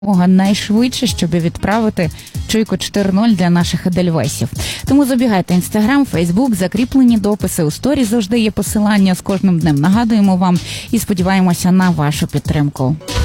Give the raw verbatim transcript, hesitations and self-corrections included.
найшвидше, щоб відправити чуйку чотири нуль для наших едельвейсів. Тому забігайте Інстаграм, Фейсбук, закріплені дописи, у сторі завжди є посилання, з кожним днем нагадуємо вам і сподіваємося на вашу підтримку.